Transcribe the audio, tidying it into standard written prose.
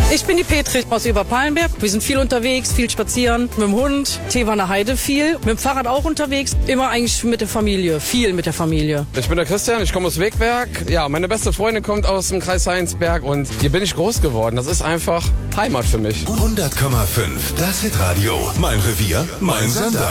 Ich bin die Petri aus Überpallenberg. Wir sind viel unterwegs, viel spazieren, mit dem Hund, Teewaner Heide viel, mit dem Fahrrad auch unterwegs, immer eigentlich mit der Familie, viel mit der Familie. Ich bin der Christian, ich komme aus Wegberg. Ja, meine beste Freundin kommt aus dem Kreis Heinsberg und hier bin ich groß geworden. Das ist einfach Heimat für mich. 100,5, das Hitradio. Mein Revier, mein Sender.